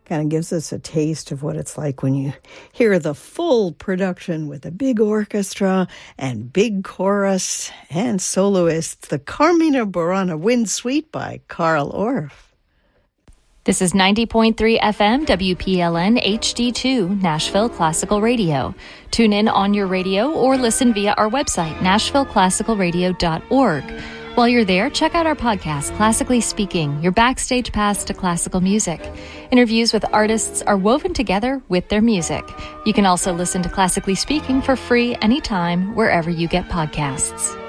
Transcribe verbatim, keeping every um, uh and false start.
Kind of gives us a taste of what it's like when you hear the full production with a big orchestra and big chorus and soloists. The Carmina Burana Wind Suite by Carl Orff. This is ninety point three F M W P L N H D two, Nashville Classical Radio. Tune in on your radio or listen via our website, nashville classical radio dot org. While you're there, check out our podcast, Classically Speaking, your backstage pass to classical music. Interviews with artists are woven together with their music. You can also listen to Classically Speaking for free anytime, wherever you get podcasts.